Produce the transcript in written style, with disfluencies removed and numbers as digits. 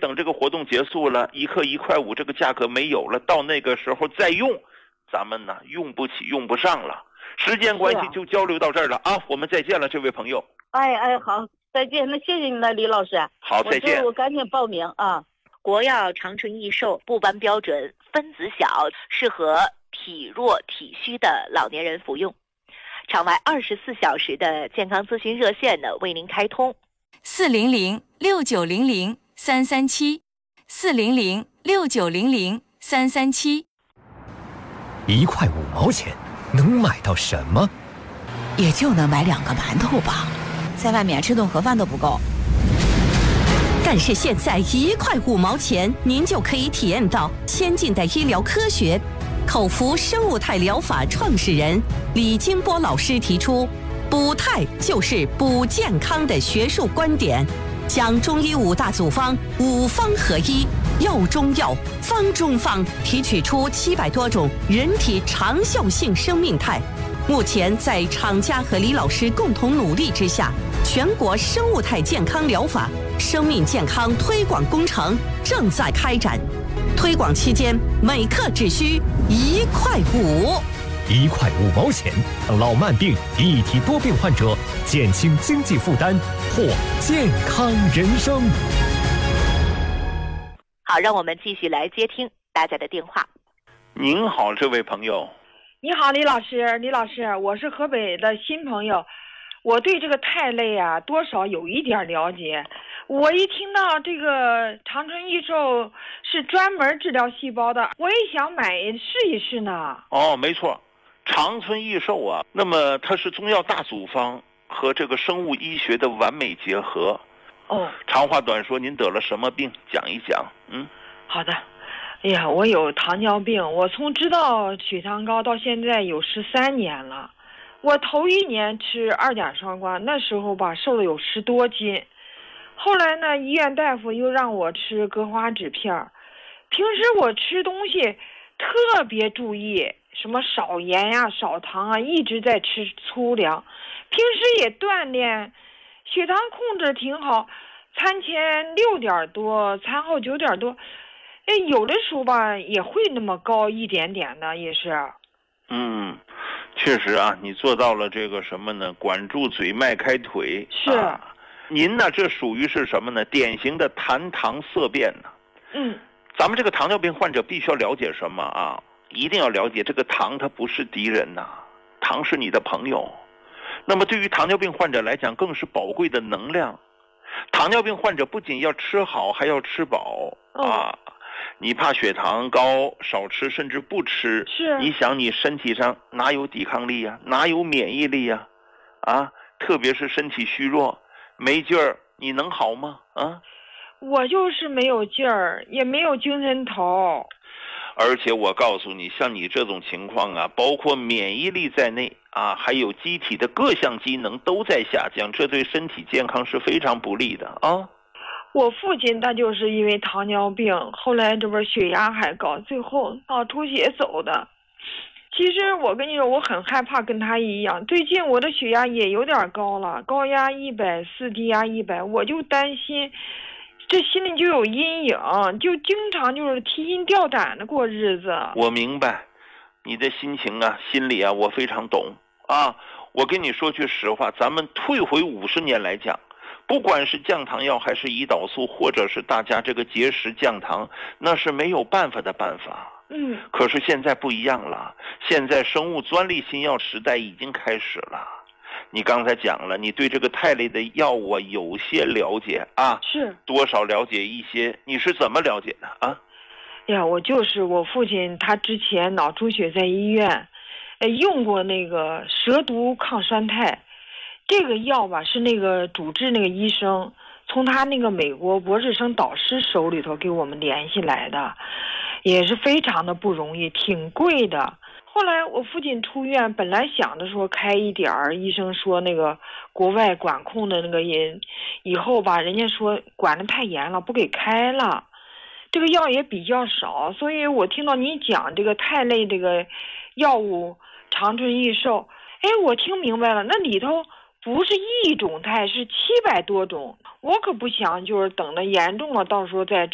等这个活动结束了，1克1.5块，这个价格没有了，到那个时候再用，咱们呢用不起用不上了。时间关系就交流到这儿了啊，我们再见了，这位朋友。 哎，好，再见。那谢谢你了，李老师。 好，再见。 我赶紧报名啊。 国药长春益寿不斑标准，分子小，适合体弱体虚的老年人服用。场外24小时的健康咨询热线呢为您开通 ，400-6900-337，400-6900-337。 1块5毛钱能买到什么？ 也就能买2个馒头吧，在外面吃顿盒饭都不够。 但是现在1块5毛钱，您就可以体验到先进的医疗科学。口服生物态疗法创始人李金波老师提出，补态就是补健康的学术观点，将中医5大组方5方合一，药中药，方中方，提取出700多种人体长效性生命态。目前在厂家和李老师共同努力之下，全国生物态健康疗法生命健康推广工程正在开展。推广期间，每克只需1块5，1 块5毛钱，老慢病、一体多病患者减轻经济负担，获健康人生。 好，让我们继续来接听大家的电话。 您好，这位朋友。 你好，李老师。李老师，我是河北的新朋友，我对这个肽类啊多少有一点了解。我一听到这个长春益寿是专门治疗细胞的，我也想买试一试呢。 哦，没错，长春益寿啊，那么它是中药大组方和这个生物医学的完美结合。 哦， 长话短说，您得了什么病？讲一讲。 好的。哎呀，我有糖尿病，我从知道血糖高到现在有13年了。我头1年吃2甲双胍，那时候吧瘦了有10多斤。后来呢，医院大夫又让我吃葛花酯片。平时我吃东西特别注意，什么少盐呀、少糖啊，一直在吃粗粮。平时也锻炼，血糖控制挺好，餐前6点多，餐后9点多。有的时候吧也会那么高一点点的，也是。 确实啊，你做到了这个什么呢？管住嘴，迈开腿。 是。 您呢，这属于是什么呢？典型的痰糖色变呢。咱们这个糖尿病患者必须要了解什么啊？一定要了解这个糖它不是敌人呐，糖是你的朋友。那么对于糖尿病患者来讲，更是宝贵的能量。糖尿病患者不仅要吃好，还要吃饱啊。你怕血糖高，少吃甚至不吃， 是你想你身体上哪有抵抗力呀，哪有免疫力呀？特别是身体虚弱没劲儿，你能好吗？ 我就是没有劲儿，也没有精神头。 而且我告诉你，像你这种情况啊，包括免疫力在内啊，还有机体的各项机能都在下降，这对身体健康是非常不利的啊。 我父亲他就是因为糖尿病，后来这边血压还高，最后脑出血走的。其实我跟你说，我很害怕跟他一样。最近我的血压也有点高了，高压140，低压100，我就担心，这心里就有阴影，就经常就是提心吊胆的过日子。 我明白你的心情啊，心里啊，我非常懂啊。我跟你说句实话，咱们退回50年来讲，不管是降糖药还是胰岛素，或者是大家这个节食降糖，那是没有办法的办法。可是现在不一样了，现在生物专利新药时代已经开始了。你刚才讲了，你对这个肽类的药物有些了解啊， 是多少了解一些，你是怎么了解的啊？ 我父亲他之前脑出血在医院，用过那个蛇毒抗栓肽。这个药吧是那个主治那个医生从他那个美国博士生导师手里头给我们联系来的，也是非常的不容易，挺贵的。后来我父亲出院，本来想着说开一点儿，医生说那个国外管控的那个以后吧，人家说管得太严了，不给开了。这个药也比较少，所以我听到你讲这个肽类这个药物长春益寿，我听明白了，那里头不是1种肽，是700多种。我可不想就是等得严重了，到时候再